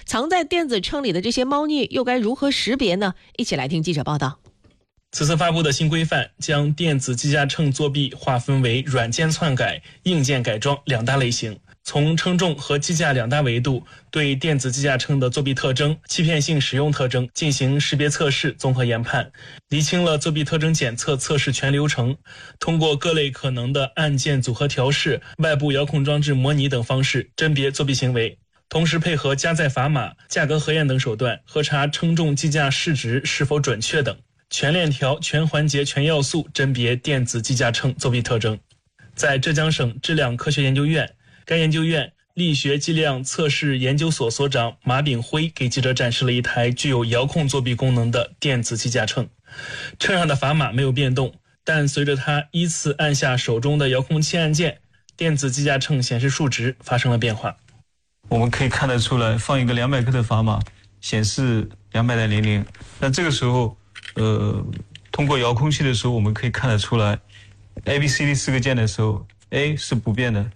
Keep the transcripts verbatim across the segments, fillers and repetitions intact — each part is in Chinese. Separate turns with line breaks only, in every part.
藏在电子秤里的这些猫腻又该如何识别呢？一起来听记者报道。
此次发布的新规范将电子计价秤作弊划分为软件篡改、硬件改装两大类型，从称重和计价两大维度对电子计价秤的作弊特征、欺骗性使用特征进行识别测试、综合研判，厘清了作弊特征检测测试全流程，通过各类可能的按键组合调试、外部遥控装置模拟等方式甄别作弊行为，同时配合加载砝码、价格核验等手段核查称重计价市值是否准确等，全链条、全环节、全要素甄别电子计价秤作弊特征。在浙江省质量科学研究院，该研究院力学计量测试研究所所长马炳辉给记者展示了一台具有遥控作弊功能的电子计价秤，秤上的砝码没有变动，但随着他依次按下手中的遥控器按键，电子计价秤显示数值发生了变化。
我们可以看得出来，放一个两百克的砝码显示两百点零零，那这个时候呃，通过遥控器的时候，我们可以看得出来 A、B、C、D 四个键的时候 ，A 是不变的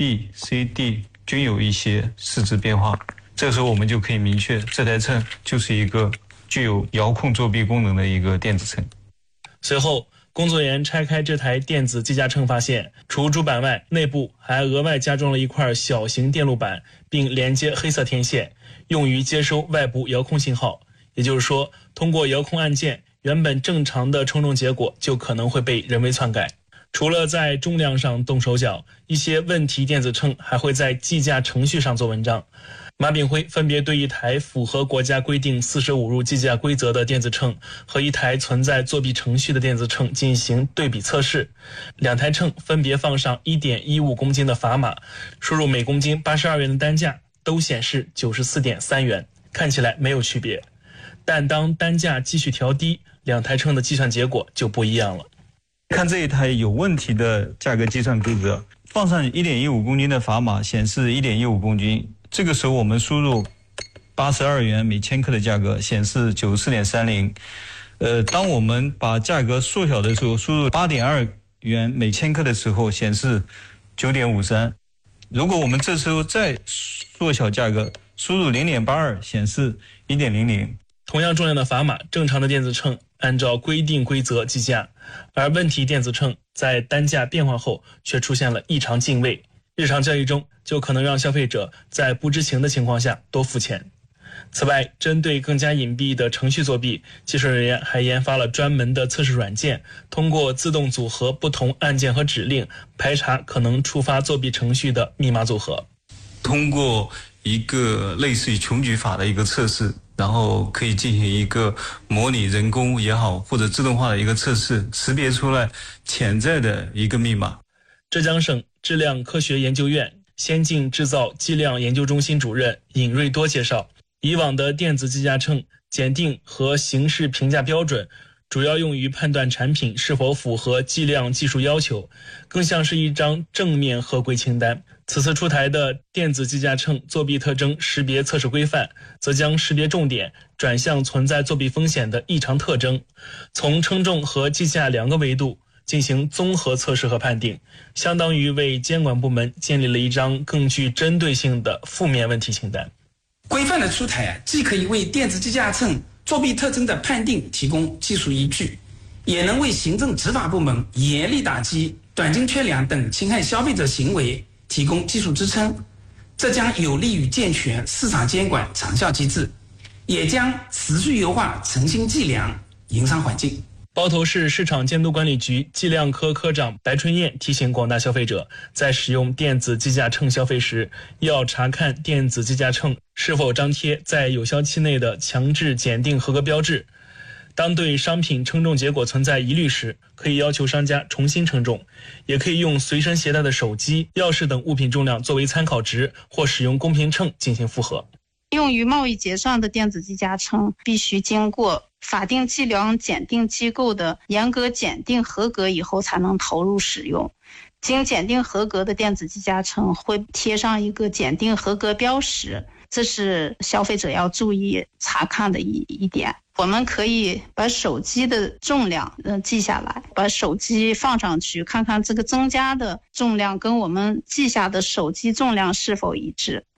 ，B、C、D 均有一些市值变化。这个时候我们就可以明确，这台秤就是一个具有遥控作弊功能的一个电子秤。
随后，工作人员拆开这台电子计价秤，发现除主板外，内部还额外加装了一块小型电路板，并连接黑色天线，用于接收外部遥控信号。也就是说，通过遥控按键，原本正常的称重结果就可能会被人为篡改。除了在重量上动手脚，一些问题电子秤还会在计价程序上做文章。马炳辉分别对一台符合国家规定四舍五入计价规则的电子秤和一台存在作弊程序的电子秤进行对比测试，两台秤分别放上 一点一五公斤的砝码，输入每公斤八十二元的单价，都显示 九十四点三元，看起来没有区别。但当单价继续调低，两台秤的计算结果就不一样了。
看这一台有问题的价格计算规则，放上 一点一五公斤的砝码显示 一点一五公斤，这个时候我们输入八十二元每千克的价格显示 九十四点三零。呃，当我们把价格缩小的时候，输入 八点二元每千克的时候显示 九点五三。如果我们这时候再缩小价格，输入 零点八二显示 一点零零。
同样重量的砝码，正常的电子秤按照规定规则计价，而问题电子秤在单价变化后却出现了异常进位，日常交易中就可能让消费者在不知情的情况下多付钱。此外，针对更加隐蔽的程序作弊，技术人员还研发了专门的测试软件，通过自动组合不同按键和指令，排查可能触发作弊程序的密码组合。
通过一个类似于穷举法的一个测试，然后可以进行一个模拟人工也好，或者自动化的一个测试，识别出来潜在的一个密码。
浙江省质量科学研究院先进制造计量研究中心主任尹瑞多介绍，以往的电子计价秤检定和形式评价标准主要用于判断产品是否符合计量技术要求，更像是一张正面合规清单。此次出台的电子计价秤作弊特征识别测试规范，则将识别重点转向存在作弊风险的异常特征，从称重和计价两个维度进行综合测试和判定，相当于为监管部门建立了一张更具针对性的负面问题清单。
规范的出台啊，既可以为电子计价秤作弊特征的判定提供技术依据，也能为行政执法部门严厉打击短斤缺两等侵害消费者行为提供技术支撑，这将有利于健全市场监管长效机制，也将持续优化诚信计量营商环境。
包头市市场监督管理局计量科科长白春燕提醒广大消费者，在使用电子计价秤消费时，要查看电子计价秤是否张贴在有效期内的强制检定合格标志。当对商品称重结果存在疑虑时，可以要求商家重新称重，也可以用随身携带的手机、钥匙等物品重量作为参考值，或使用公平秤进行复核。
用于贸易结算的电子计价秤必须经过法定计量检定机构的严格检定合格以后才能投入使用。经检定合格的电子计价秤会贴上一个检定合格标识，这是消费者要注意查看的一一点。我们可以把手机的重量呃记下来，把手机放上去，看看这个增加的重量跟我们记下的手机重量是否一致。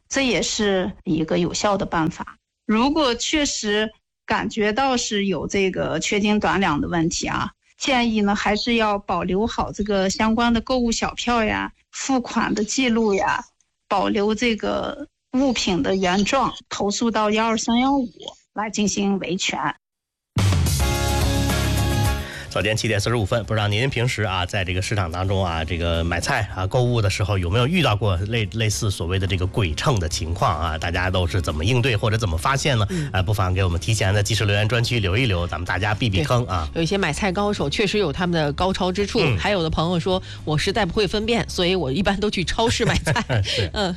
这也是一个有效的办法。如果确实感觉到是有这个缺斤短两的问题啊，建议呢还是要保留好这个相关的购物小票呀、付款的记录呀，保留这个物品的原状，投诉到一二三一五来进行维权。
早间七点四十五分，不知道您平时啊，在这个市场当中啊，这个买菜啊、购物的时候，有没有遇到过类类似所谓的这个鬼秤的情况啊？大家都是怎么应对或者怎么发现呢？嗯、啊，不妨给我们提前的及时留言专区留一留，咱们大家避避坑啊。
有一些买菜高手确实有他们的高超之处，嗯、还有的朋友说我实在不会分辨，所以我一般都去超市买菜。
是，
嗯。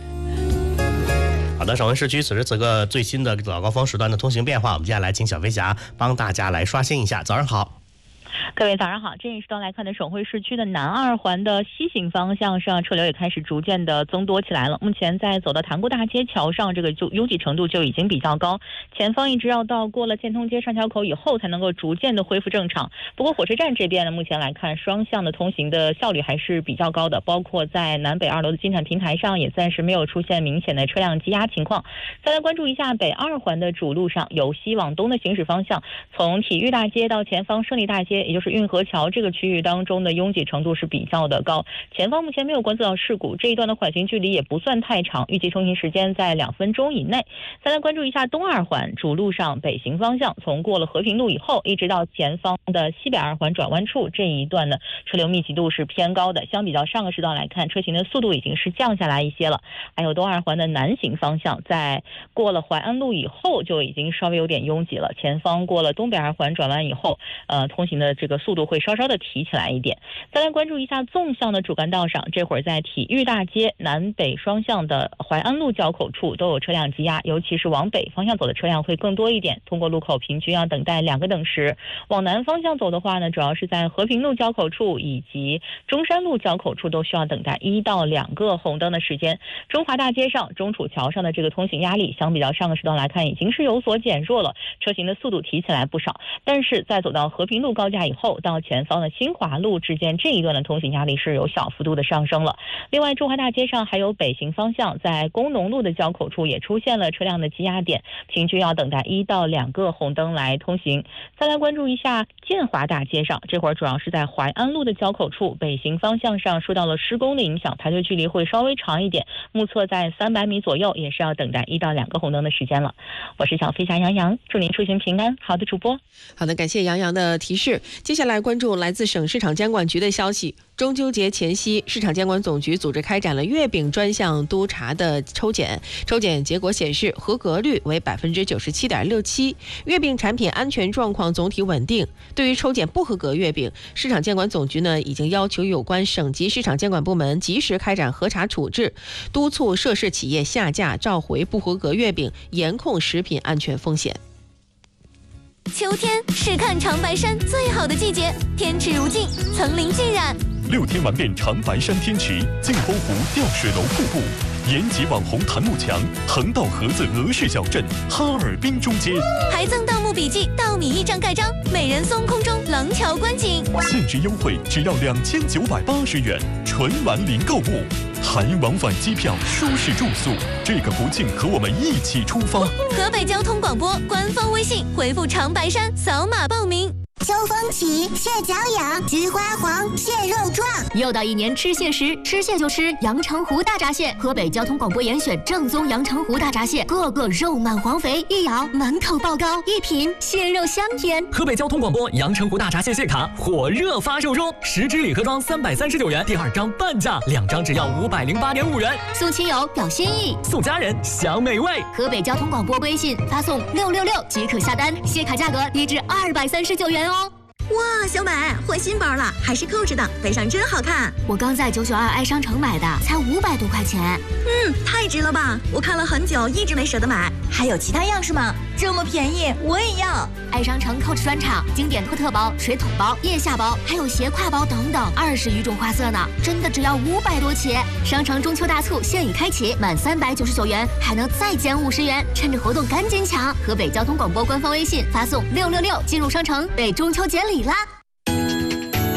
好的，首文市区此时此刻最新的早高峰时段的通行变化，我们接下来请小飞侠帮大家来刷新一下。早上好。
各位早上好，这一时段来看的省会市区的南二环的西行方向上车流也开始逐渐的增多起来了。目前在走到塘沽大街桥上，这个就拥挤程度就已经比较高，前方一直要到过了建通街上桥口以后才能够逐渐的恢复正常。不过火车站这边呢，目前来看双向的通行的效率还是比较高的，包括在南北二楼的进站平台上也暂时没有出现明显的车辆积压情况。再来关注一下北二环的主路上，由西往东的行驶方向，从体育大街到前方胜利大街，也就是运河桥这个区域当中的拥挤程度是比较的高，前方目前没有观测到事故，这一段的缓行距离也不算太长，预计通行时间在两分钟以内。再来关注一下东二环主路上北行方向，从过了和平路以后一直到前方的西北二环转弯处这一段呢，车流密集度是偏高的，相比较上个时段来看，车行的速度已经是降下来一些了。还有东二环的南行方向，在过了淮安路以后就已经稍微有点拥挤了，前方过了东北二环转弯以后，呃，通行的这个速度会稍稍的提起来一点。再来关注一下纵向的主干道上，这会儿在体育大街南北双向的淮安路交口处都有车辆积压，尤其是往北方向走的车辆会更多一点，通过路口平均要等待两个等时。往南方向走的话呢，主要是在和平路交口处以及中山路交口处都需要等待一到两个红灯的时间。中华大街上、中储桥上的这个通行压力相比较上个时段来看已经是有所减弱了，车行的速度提起来不少，但是在走到和平路高架以后到前方的新华路之间这一段的通行压力是有小幅度的上升了。另外中华大街上还有北行方向在工农路的交口处也出现了车辆的积压点，平均要等待一到两个红灯来通行。再来关注一下建华大街上，这会儿主要是在淮安路的交口处，北行方向上受到了施工的影响，排队距离会稍微长一点，目测在三百米左右，也是要等待一到两个红灯的时间了。我是小飞侠杨洋，祝您出行平安。好的，主播。
好的，感谢杨洋的提示。接下来关注来自省市场监管局的消息，中秋节前夕，市场监管总局组织开展了月饼专项督查的抽检，抽检结果显示合格率为百分之九十七点六七，月饼产品安全状况总体稳定。对于抽检不合格月饼，市场监管总局呢已经要求有关省级市场监管部门及时开展核查处置，督促涉事企业下架召回不合格月饼，严控食品安全风险。
秋天是看长白山最好的季节，天池如镜，层林尽染。
六天玩遍长白山天池，镜沟湖吊水楼瀑布，延吉网红檀木墙，横道河子俄式小镇，哈尔滨中街，
还赠盗墓笔记、稻米驿站盖章、美人松空中廊桥观景，
限时优惠只要两千九百八十元，纯玩零购物，含往返机票，舒适住宿。这个国庆和我们一起出发。
河北交通广播官方微信回复长白山扫码报名。
秋风起，蟹脚痒，菊花黄，蟹肉壮。
又到一年吃蟹时，吃蟹就吃阳澄湖大闸蟹。河北交通广播严选正宗阳澄湖大闸蟹，个个肉满黄肥，一咬满口爆膏，一品蟹肉香甜。
河北交通广播阳澄湖大闸蟹蟹卡火热发售中，十支礼盒装三百三十九元，第二张半价，两张只要五百零八点五元。
送亲友表心意，
送家人享美味。
河北交通广播微信发送六六六即可下单，蟹卡价格低至二百三十九元哦。
哇，小美换新包了，还是扣着的，背上真好看。
我刚在九九二爱商城买的，才五百多块钱。
嗯，太值了吧！我看了很久，一直没舍得买。还有其他样式吗？这么便宜，我也要。
爱商城 Coach 专场，经典托特包、水桶包、腋下包，还有斜挎包等等，二十余种花色呢，真的只要五百多起。商城中秋大促现已开启，满三百九十九元还能再减五十元，趁着活动赶紧抢！河北交通广播官方微信发送六六六进入商城，为中秋节礼啦！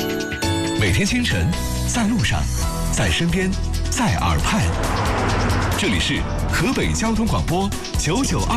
每天清晨，在路上，在身边，在耳畔。
这里是河北交通广播九九二。